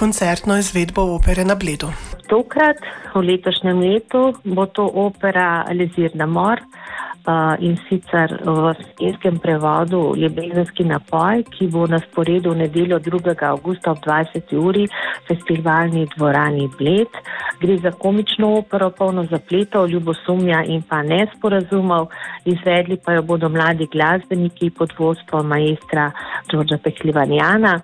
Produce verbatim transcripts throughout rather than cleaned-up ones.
koncertno izvedbo opere na Bledu. Tokrat, v letošnjem letu, bo to opera Elizir na mor uh, in sicer v slovenskem prevodu Ljubezenski napoj, ki bo na sporedu v nedeljo drugega avgusta ob dvajseti uri v festivalni dvorani Bled. Gre za komično opero, polno zapletov, ljubosumja in pa nesporazumov. Izvedli pa jo bodo mladi glasbeniki pod vodstvom maestra Đorđa Pehlivanjana.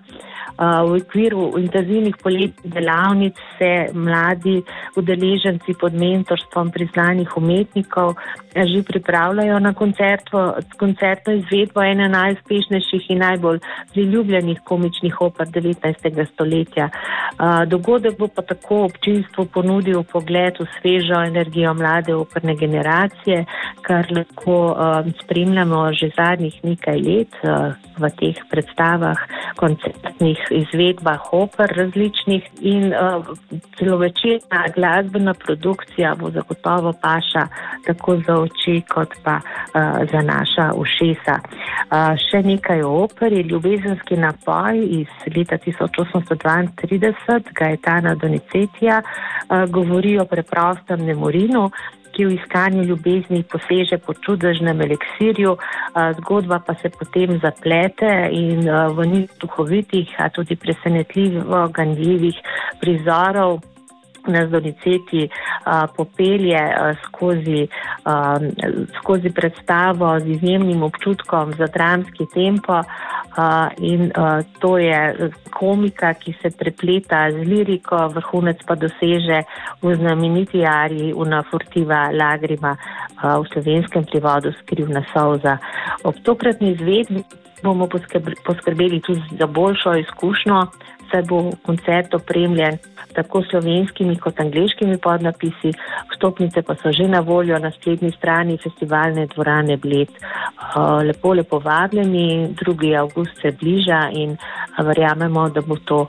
V okviru intenzivnih poletnih delavnic se mladi udeleženci pod mentorstvom priznanih umetnikov že pripravljajo na koncertno, koncertno izvedbo ene najuspešnejših in najbolj priljubljenih komičnih oper devetnajstega stoletja. Dogodek bo pa tako občinstvu ponudil pogled v svežo energijo mlade operne generacije, kar lahko spremljamo že zadnjih nekaj let v teh predstavah, koncertnih izvedbah oper različnih in uh, celovečerna glasbena produkcija bo zagotovo paša tako za oči kot pa uh, za naša ušesa. Uh, še nekaj o operi. Ljubezenski napoj iz leta tisoč osemsto dvaintrideset Gaetana Donizetija uh, govori o preprostem Nemorinu, ki v iskanju ljubezni poseže po čudežnem eliksirju, zgodba pa se potem zaplete in v njih duhovitih, a tudi presenetljivo ganljivih prizorov nas Donizetti uh, popelje uh, skozi, uh, skozi predstavo z izjemnim občutkom za dramski tempo uh, in uh, to je komika, ki se prepleta z liriko, vrhunec pa doseže v znameniti ariji Una furtiva lagrima, uh, v slovenskem prevodu Skrivna solza. Ob tokratni izvedbi bomo poskrbeli tudi za boljšo izkušnjo, saj bo koncert opremljen tako slovenskimi kot angleškimi podnapisi, vstopnice pa so že na voljo na spletni strani festivalne dvorane Bled. Lepo, lepo vabljeni, drugi avgust se bliža in verjamemo, da bo to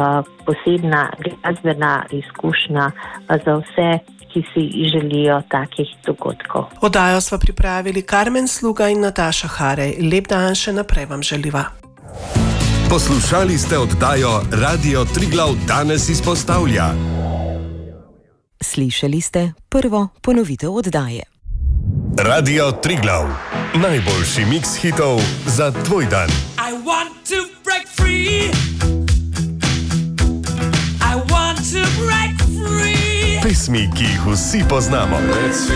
posebna glasbena izkušnja za vse, ki si želijo takih dogodkov. Oddajo sva pripravili Karmen Sluga in Nataša Harej. Lep dan še naprej vam želiva. Poslušali ste oddajo Radio Triglav danes izpostavlja. Slišali ste prvo ponovitev oddaje. Radio Triglav. Najboljši miks hitov za tvoj dan. I want to break free. I want to break free. Pesmi, ki jih vsi poznamo.